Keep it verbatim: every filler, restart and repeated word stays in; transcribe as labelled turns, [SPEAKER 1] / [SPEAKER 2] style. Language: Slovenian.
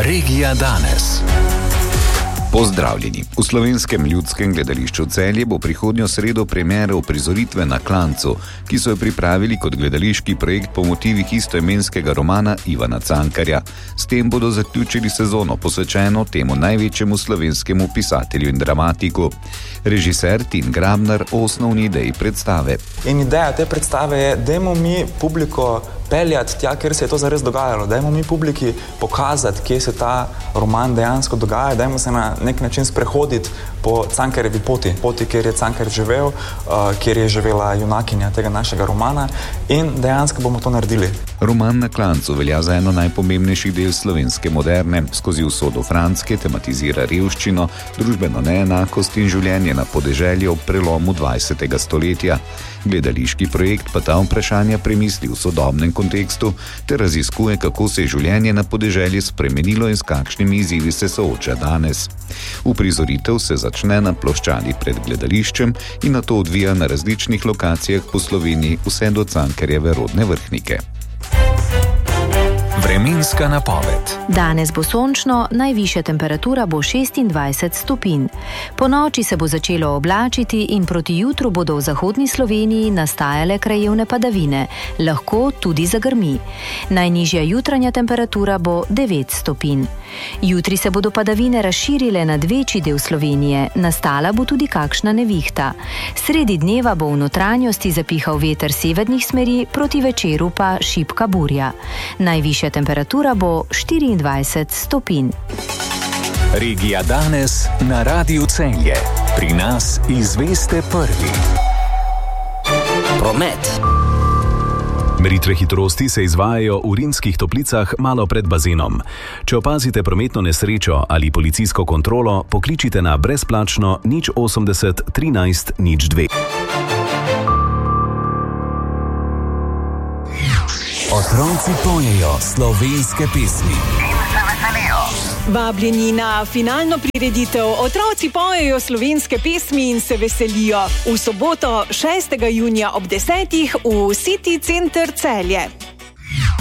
[SPEAKER 1] Regija danes.
[SPEAKER 2] Pozdravljeni. V Slovenskem ljudskem gledališču Celje bo prihodnjo sredo premiera uprizoritve Na klancu, ki so jo pripravili kot gledališki projekt po motivih istoimenskega romana Ivana Cankarja. S tem bodo zaključili sezono, posvečeno temu največjemu slovenskemu pisatelju in dramatiku. Režiser Tin Grabnar o osnovni ideji predstave.
[SPEAKER 3] In ideja te predstave je, dajmo mi publiko peljati tja, kjer se je to zares dogajalo. Dajmo mi publiki pokazati, kje se ta roman dejansko dogaja. Dajmo se na nek način sprehoditi po Cankarjevi poti. Poti, kjer je Cankar živel, uh, kjer je živela junakinja tega našega romana in dejansko bomo to naredili.
[SPEAKER 2] Roman Na klancu velja za eno najpomembnejših del slovenske moderne. Skozi usodo Franske tematizira revščino, družbeno neenakost in življenje na podeželju ob prelomu dvajsetega stoletja. Gledališki projekt pa ta vprašanja premisli v sodobnem kontekstu ter raziskuje, kako se je življenje na podeželju spremenilo in s kakšnimi izzivi se sooča danes. Uprizoritev se začne na ploščadi pred gledališčem in nato odvija na različnih lokacijah po Sloveniji vse do Cankarjeve rodne Vrhnike.
[SPEAKER 1] Vremenska napoved.
[SPEAKER 4] Danes bo sončno, najvišja temperatura bo šestindvajset stopinj. Po noči se bo začelo oblačiti in proti jutru bodo v zahodni Sloveniji nastajale krajevne padavine, lahko tudi zagrmi. Najnižja jutranja temperatura bo devet stopinj. Jutri se bodo padavine razširile nad večji del Slovenije, nastala bo tudi kakšna nevihta. Sredi dneva bo v notranjosti zapihal veter severnih smeri, proti večeru pa šibka burja. Najvišja temperatura bo štiriindvajset stopinj.
[SPEAKER 1] Regija danes na Radiu Celje. Pri nas izveste prvi. Promet.
[SPEAKER 5] Meritve hitrosti se izvajajo v Rimskih Toplicah malo pred bazenom. Če opazite prometno nesrečo ali policijsko kontrolo, pokličite na brezplačno nič osemdeset trinajst nič dve.
[SPEAKER 1] Otroci pojejo slovenske pesmi.
[SPEAKER 6] Vabljeni na finalno prireditev Otroci pojejo slovenske pesmi in se veselijo v soboto šestega junija ob desetih v City Center Celje.